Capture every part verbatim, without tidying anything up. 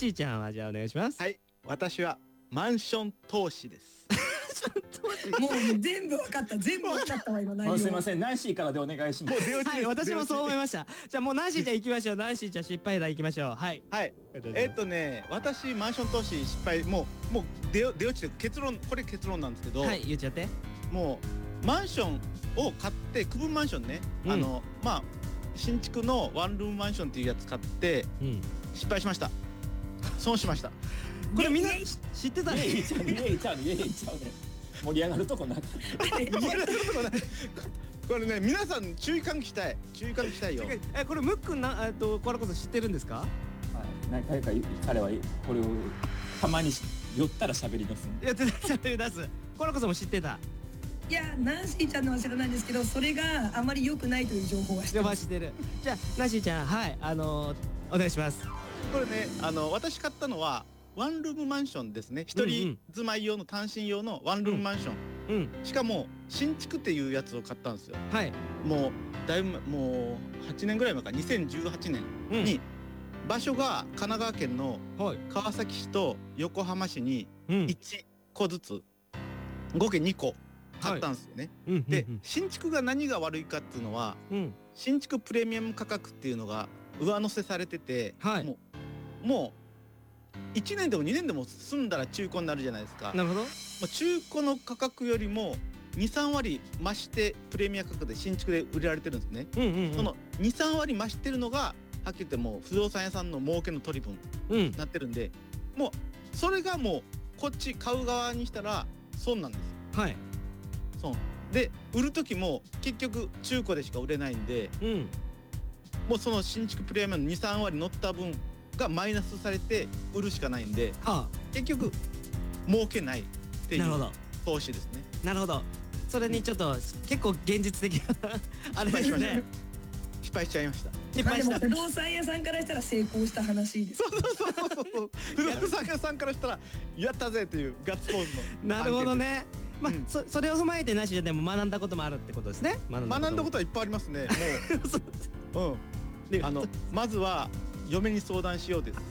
シーちゃんはじゃあお願いします。 はい、私はマンション投資です。 もう全部わかった、全部わかったわ今内容。 すいません、ナンシーからでお願いします。 はい、私もそう思いました。じゃあもうナンシーちゃん行きましょう。ナンシーちゃん失敗談行きましょう。はい。 はい。えっとね、私マンション投資失敗、もうもう出出落ちて結論、これ結論なんですけど、 はい、言っちゃって。 もうマンションを買って区分マンションね、うん、あのまあ新築のワンルームマンションっていうやつ買って、うん、失敗しました。損しました。 これみんな知ってた？ イエイちゃうね、イエイちゃうね、イエイちゃうね。盛り上がるとこなかった。 盛り上がるとこない。これね、皆さん注意喚起したい。注意喚起したいよ。 え、これムックンな、えっとこれこそ知ってるんですか？はい。 何回か彼はこれをたまに寄ったら喋り出す。 やって喋り出す。これこそも知ってた。 いや、ナンシーちゃんのは知らないんですけど、それがあまり良くないという情報は知ってます。 知ってる。じゃあナンシーちゃん、はい、あのお願いします。 これね、あの私買ったのはワンルームマンションですね。一人住まい用の単身用のワンルームマンション。うん、しかも新築っていうやつを買ったんですよ。はい。もうだいぶもうはちねんぐらい前か、にせんじゅうはちねんに、うん、場所が神奈川県の川崎市と横浜市にいっこずつ、合計にこ買ったんですよね。はい、で、新築が何が悪いかっていうのは、うん、新築プレミアム価格っていうのが上乗せされてて、はい、もうもういちねんでもにねんでも住んだら中古になるじゃないですか。 なるほど。 中古の価格よりもに、さんわり増してプレミア価格で新築で売られてるんですね。うんうんうん、そのに、さんわり増してるのがはっきり言ってもう不動産屋さんの儲けの取り分になってるんで、うん、もうそれがもうこっち買う側にしたら損なんですよ。はい。損で売る時も結局中古でしか売れないんで、うん、もうその新築プレミアムのに、さんわり乗った分がマイナスされて売るしかないんで、はあ、結局儲けないっていう投資ですね。 なるほど。それにちょっと結構現実的なあれですね。 失敗しちゃいました。 失敗した。不動産屋さんからしたら成功した話です。 そうそうそうそう。不動産屋さんからしたらやったぜっていうガッツポーズの。なるほどね。まあ、うん、そ, それを踏まえてなしでも学んだこともあるってことですね。 学んだ こと, 学んだことはいっぱいありますね。もう、うん、あのまずは嫁に相談しようです。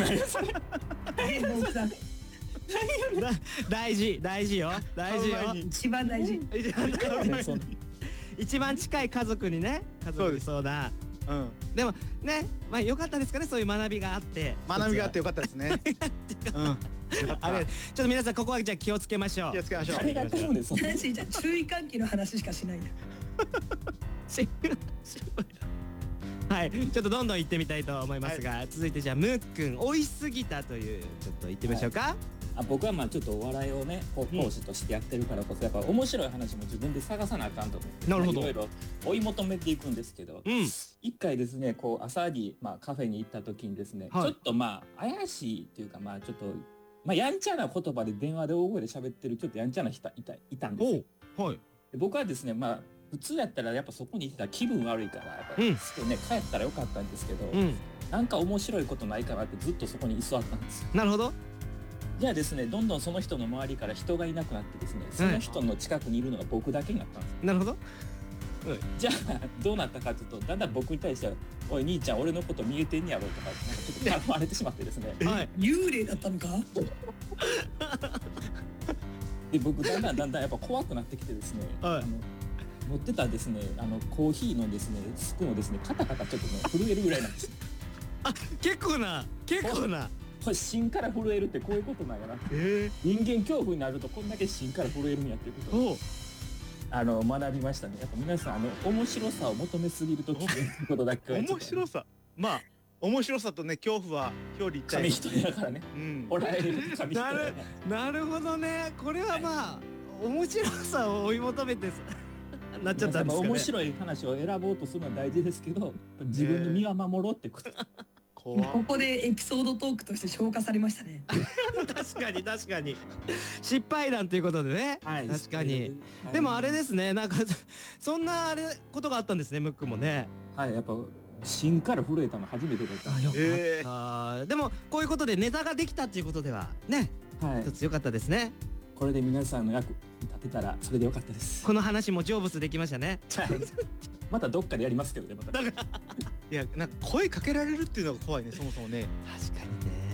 大事大事よ大事よ。 一番大事。 一番近い家族にね、家族に相談。うん。でもね、まあ良かったですかね、そういう学びがあって。 学びがあって良かったですね。うん。 あれ、ちょっと皆さんここはじゃあ気をつけましょう。 気をつけましょう。 ありがとうです。ナンシーちゃん注意喚起の話しかしないんだ。 はい、ちょっとどんどん行ってみたいと思いますが、はい、続いてじゃあムックン美味しすぎたというちょっと行ってみましょうか。はい、 あ、僕はまあちょっとお笑いをね講師としてやってるからこそ、やっぱ面白い話も自分で探さなあかんと思って、なるほど、いろいろ追い求めていくんですけど、うん、一回ですねこう朝に、まあ、カフェに行った時にですね、はい、ちょっとまあ怪しいっていうか、まあちょっと、まあ、やんちゃな言葉で電話で大声で喋ってるちょっとやんちゃな人いたいたんですよ。はい、で僕はですね、まあ普通やったらやっぱそこにいてたら気分悪いからやっぱり、うん、ね、帰ったらよかったんですけど、うん、なんか面白いことないかなってずっとそこに居座ったんですよ。 なるほど。 じゃあですね、どんどんその人の周りから人がいなくなってですね、その人の近くにいるのが僕だけになったんですよ。 なるほど。 うん、じゃあどうなったかというと、だんだん僕に対しては「おい兄ちゃん俺のこと見えてんやろ」とかなんかちょっと絡まれてしまってですね。 はい、幽霊だったのか。 で僕だんだんだんだんやっぱ怖くなってきてですね、はい、あの持ってたですね、あのコーヒーのですねスプーンをですねカタカタちょっとね震えるぐらいなんです。 あ、結構な結構な。 これ芯から震えるってこういうことなんやな。えー、人間恐怖になるとこんだけ芯から震えるんやっていうことをあの学びましたね。やっぱ皆さんあの面白さを求めすぎるときっていうことだけは面白さ、まあ面白さとね恐怖は表裏一体。 紙一重だからね。うん。おらえる紙一重だから。 なるほどね。これはまあ、はい、面白さを追い求めてなっちゃったんですかね。 面白い話を選ぼうとするのは大事ですけど、自分の身は守ろうってこと。 ここでエピソードトークとして消化されましたね。 確かに確かに失敗談ということでね、はい、確かに、はい、でもあれですね、なんかそんなあれことがあったんですね、ムックもね。 はい、やっぱ芯から震えたの初めてだった。 あ、よかった、えー、でもこういうことでネタができたっていうことではね、はい、一つ良かったですね。 これで皆さんの役に立てたらそれで良かったです。 この話も成仏できましたね。 またどっかでやりますけどね、また。 いや、なんか声かけられるっていうのが怖いね、そもそもね。 確かにね。